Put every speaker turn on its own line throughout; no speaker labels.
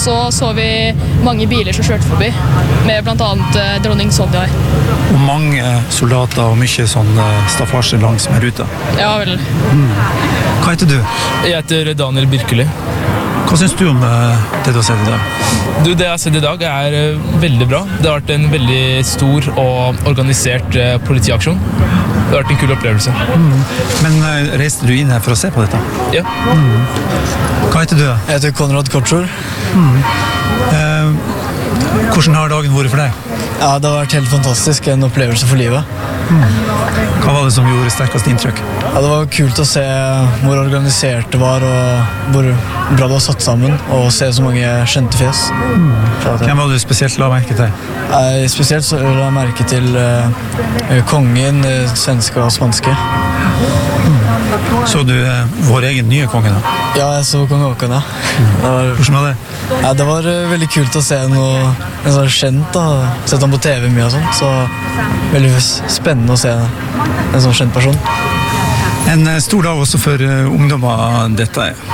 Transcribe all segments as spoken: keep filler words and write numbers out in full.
så så vi mange biler som kjørte forbi, med blant annet eh, dronning Sonja.
Og mange soldater og mye sånn staffasje langs med ruta.
Ja vel.
Mm. Hva heter du?
Jeg heter Daniel Birkeli.
Hva synes du om det du har sett i dag?
Du, det jeg har sett i dag er veldig bra. Det har vært en veldig stor og organisert politiaksjon. Det har vært en kul opplevelse.
Mm. Men reiste du inn her for å se på dette?
Ja.
Mm. Hva heter du?
Jeg heter Konrad Kortsjord.
Mm. Eh, hvordan har dagen vært for deg?
Ja, det har vært helt fantastisk. En opplevelse for livet.
Mm. Hva var det som gjorde sterkest inntrykk?
Ja, det var kult å se hvor organisert det var, og hvor bra det var satt sammen, og se så mange kjente fjes.
Mm. Hvem var du spesielt la merke til?
Jeg spesielt så la jeg merke til uh, kongen, uh, svenske og spanske.
Mm. Så du uh, vår egen nye konge da?
Ja, jeg så kong Håkon, ja.
Mm. Det var, Hvordan var det?
Ja, det var uh, veldig kult å se noe en sånn kjent, da. Sett han på T V mye og sånt, så veldig spennende å se en sånn kjent person.
En stor dag også for ungdommer dette er.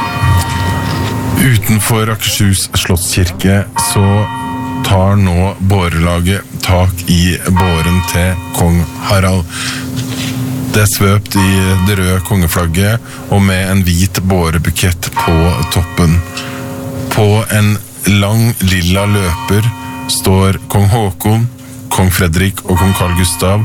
Utenfor Akershus Slottskirke så tar nå bårelaget tak i båren til kong Harald. Det er svøpt i det røde kongeflagget og med en hvit bårebukett på toppen. På en lang lilla løper står kong Håkon, kong Fredrik og kong Carl Gustav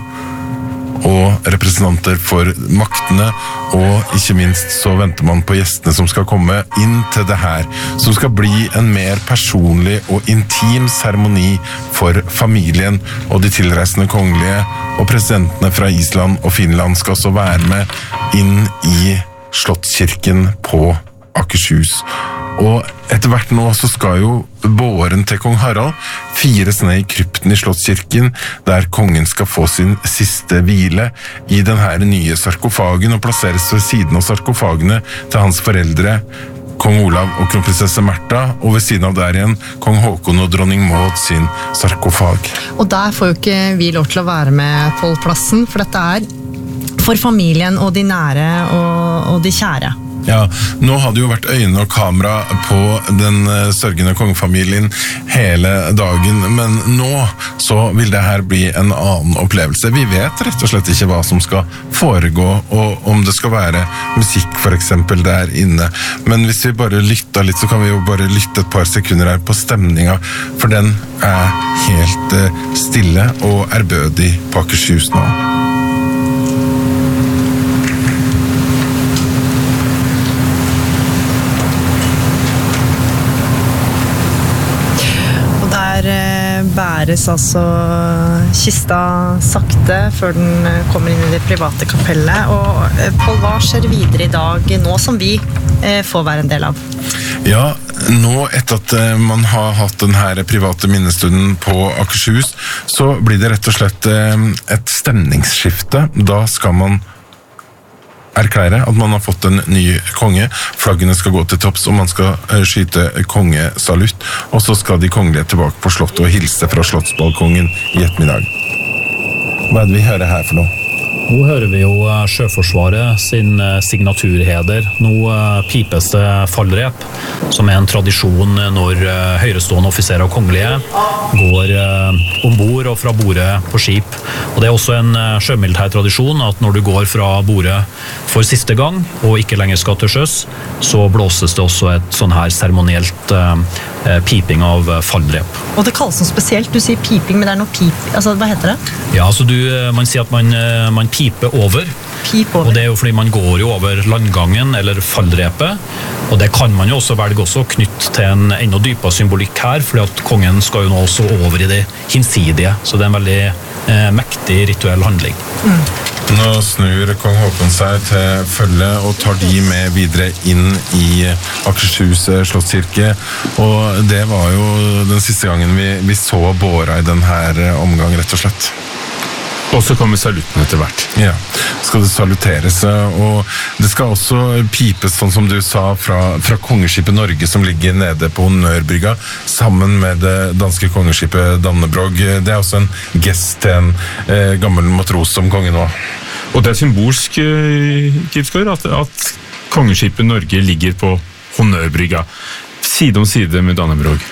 og representanter for maktene, og ikke minst så venter man på gjestene som skal komme inn til det her, som skal bli en mer personlig og intim seremoni for familien og de tilreisende kongelige, og presidentene fra Island og Finland skal også være med inn i Slottskirken på Akershus. Og etter hvert nå så skal jo båren til kong Harald fires ned i krypten i Slottskirken, der kongen skal få sin siste hvile i den her nye sarkofagen og plasseres ved siden av sarkofagene til hans foreldre, kong Olav og kronprinsesse Märtha, og ved siden av der igjen kong Håkon og dronning Maud sin sarkofag.
Og der får jo ikke vi lov til å være med på plassen, for dette er for familien og de nære og, og de kjære.
Ja, nå hadde jo vært øyne og kamera på den sørgende kongefamilien hele dagen, men nå så vil det her bli en annen opplevelse. Vi vet rett og slett ikke hva som skal foregå, og om det skal være musikk for eksempel der inne. Men hvis vi bare lytter litt, så kan vi jo bare lytte et par sekunder her på stemninga, for den er helt stille og ærbødig på Akershus nå.
Bæres altså kista sakte før den kommer inn i det private kapellet. Og Pål, hva skjer videre i dag, nå som vi får være en del av?
Ja, nå etter at man har hatt den her private minnestunden på Akershus, så blir det rett og slett et stemningsskifte. Da skal man erklære at man har fått en ny konge, flaggene skal gå til topps, og man skal skyte kongesalutt, og så skal de kongelige tilbake på slottet og hilse fra slottsbalkongen i ettermiddag. Hva er det vi hører her for noe?
Nå hører vi jo Sjøforsvaret sin signaturheder. Nå pipes det fallrep, som er en tradisjon når høyrestående offiserer og kongelige går ombord og fra bordet på skip. Og det er også en sjømilitær tradisjon at når du går fra bordet for siste gang, og ikke lenger skal til sjøs, så blåses det også et sånn her seremonielt piping av fallrep.
Og det kalles noe spesielt. Du sier piping, men det er noe pip. Altså, hva heter det?
Ja, altså du, man sier at man, man piper over.
Pip over.
Og det er jo fordi man går jo over landgangen eller fallrepet. Og det kan man jo også velge også knytt til en enda dypere symbolikk her, fordi at kongen skal jo nå også over i det hinsidige. Så det er en veldig eh, mektig rituell handling.
Mm.
Nå snur kong Håkon seg til følge og tar de med videre inn i Akershus Slottskirke, og det var jo den siste gangen vi, vi så båra i denne omgang, rett og slett.
Og så kommer salutten etter hvert.
Ja, skal det saluteres, og det skal også pipes, sånn som du sa, fra, fra kongeskipet Norge som ligger nede på Honnørbrygga, sammen med det danske kongeskipet Dannebrog. Det er også en gest til en eh, gammel matros som kongen nå.
Og det er symbolsk, Kipsgaard, at, at kongeskipet Norge ligger på Honnørbrygga, side om side med Dannebrog.